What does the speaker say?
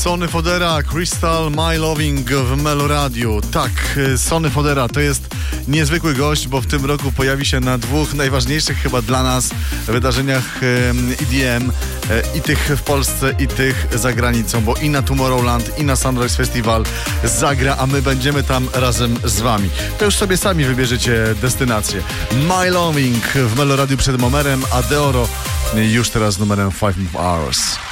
Sonny Fodera, Crystal, My Loving w Meloradiu. Tak, Sonny Fodera to jest niezwykły gość, bo w tym roku pojawi się na dwóch najważniejszych chyba dla nas wydarzeniach EDM, i tych w Polsce, i tych za granicą, bo i na Tomorrowland, i na Sunrise Festival zagra, a my będziemy tam razem z wami. To już sobie sami wybierzecie destynację. My Loving w Meloradiu przed Momerem, a Deoro już teraz numerem 5 Hours.